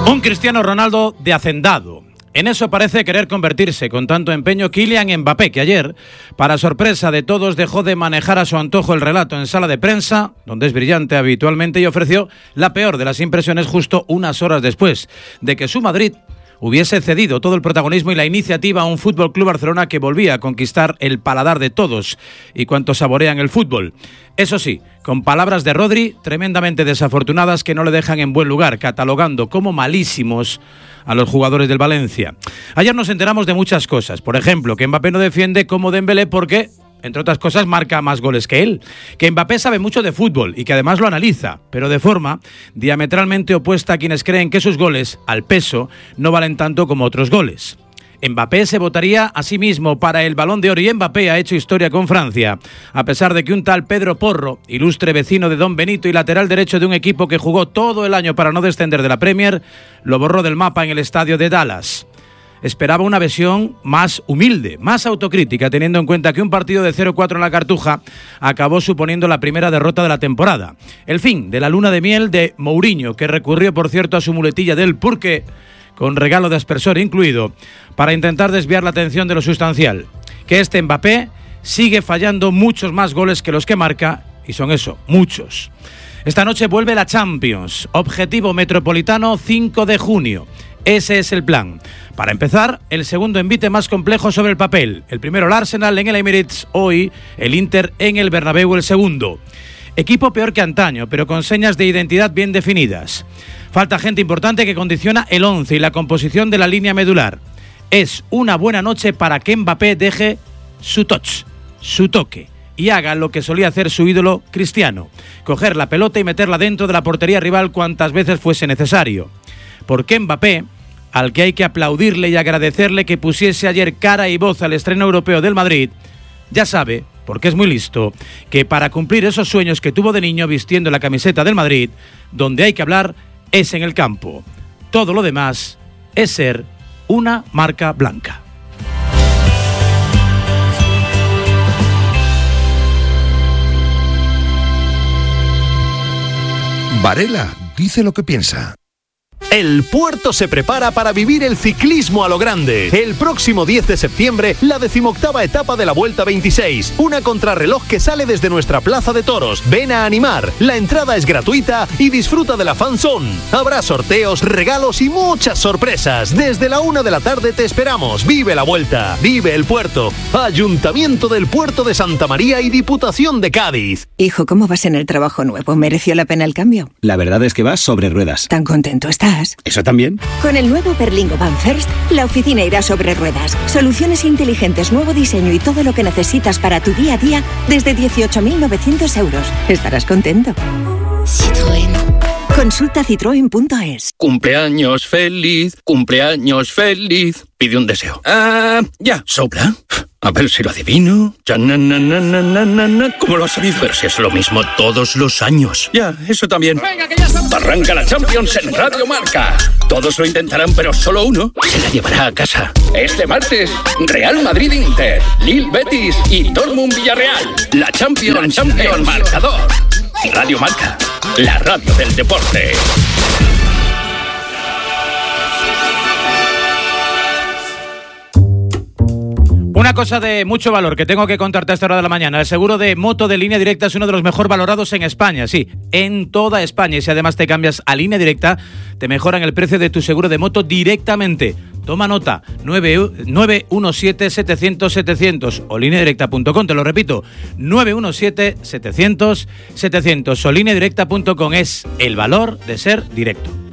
Un Cristiano Ronaldo de hacendado. En eso parece querer convertirse con tanto empeño Kylian Mbappé, que ayer, para sorpresa de todos, dejó de manejar a su antojo el relato en sala de prensa, donde es brillante habitualmente, y ofreció la peor de las impresiones justo unas horas después de que su Madrid hubiese cedido todo el protagonismo y la iniciativa a un Fútbol Club Barcelona que volvía a conquistar el paladar de todos y cuantos saborean el fútbol. Eso sí, con palabras de Rodri tremendamente desafortunadas que no le dejan en buen lugar, catalogando como malísimos a los jugadores del Valencia. Ayer nos enteramos de muchas cosas. Por ejemplo, que Mbappé no defiende como Dembélé porque, entre otras cosas, marca más goles que él. Que Mbappé sabe mucho de fútbol y que además lo analiza, pero de forma diametralmente opuesta a quienes creen que sus goles, al peso, no valen tanto como otros goles. Mbappé se votaría a sí mismo para el Balón de Oro y Mbappé ha hecho historia con Francia, a pesar de que un tal Pedro Porro, ilustre vecino de Don Benito y lateral derecho de un equipo que jugó todo el año para no descender de la Premier, lo borró del mapa en el estadio de Dallas. Esperaba una versión más humilde, más autocrítica, teniendo en cuenta que un partido de 0-4 en la Cartuja acabó suponiendo la primera derrota de la temporada. El fin de la luna de miel de Mourinho, que recurrió, por cierto, a su muletilla del purqué, con regalo de aspersor incluido, para intentar desviar la atención de lo sustancial, que este Mbappé sigue fallando muchos más goles que los que marca, y son eso, muchos. Esta noche vuelve la Champions, objetivo metropolitano 5 de junio. Ese es el plan. Para empezar, el segundo envite más complejo sobre el papel. El primero el Arsenal en el Emirates, hoy el Inter en el Bernabéu el segundo. Equipo peor que antaño, pero con señas de identidad bien definidas. Falta gente importante que condiciona el 11 y la composición de la línea medular. Es una buena noche para que Mbappé deje su touch, su toque, y haga lo que solía hacer su ídolo Cristiano: coger la pelota y meterla dentro de la portería rival cuantas veces fuese necesario. Porque Mbappé, al que hay que aplaudirle y agradecerle que pusiese ayer cara y voz al estreno europeo del Madrid, ya sabe, porque es muy listo, que para cumplir esos sueños que tuvo de niño vistiendo la camiseta del Madrid, donde hay que hablar es en el campo. Todo lo demás es ser una marca blanca. Varela dice lo que piensa. El Puerto se prepara para vivir el ciclismo a lo grande. El próximo 10 de septiembre, la 18ª etapa de la Vuelta 26. Una contrarreloj que sale desde nuestra plaza de toros. Ven a animar. La entrada es gratuita y disfruta de la fan zone. Habrá sorteos, regalos y muchas sorpresas. Desde la 1 de la tarde te esperamos. Vive la Vuelta. Vive el Puerto. Ayuntamiento del Puerto de Santa María y Diputación de Cádiz. Hijo, ¿cómo vas en el trabajo nuevo? ¿Mereció la pena el cambio? La verdad es que vas sobre ruedas. ¿Tan contento estás? ¿Eso también? Con el nuevo Berlingo Van First, la oficina irá sobre ruedas. Soluciones inteligentes, nuevo diseño y todo lo que necesitas para tu día a día desde 18.900 euros. Estarás contento. Citroën. Consulta citroen.es. Cumpleaños feliz, pide un deseo. Ya, sopla. A ver si lo adivino. ¿Cómo lo has sabido? Pero si es lo mismo todos los años. Ya, eso también. Venga, que ya estamos. Arranca la Champions en Radio Marca. Todos lo intentarán, pero solo uno se la llevará a casa. Este martes, Real Madrid-Inter, Lille Betis y Dortmund Villarreal. La Champions, el marcador. Radio Marca, la radio del deporte. Una cosa de mucho valor que tengo que contarte a esta hora de la mañana. El seguro de moto de Línea Directa es uno de los mejor valorados en España. Sí, en toda España. Y si además te cambias a Línea Directa, te mejoran el precio de tu seguro de moto directamente. Toma nota, 917-700-700 o lineadirecta.com, te lo repito, 917-700-700 o lineadirecta.com. Es el valor de ser directo.